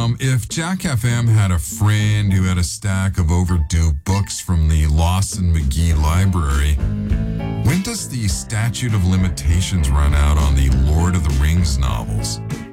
If Jack FM had a friend who had a stack of overdue books from the Lawson McGee Library, when does the statute of limitations run out on the Lord of the Rings novels?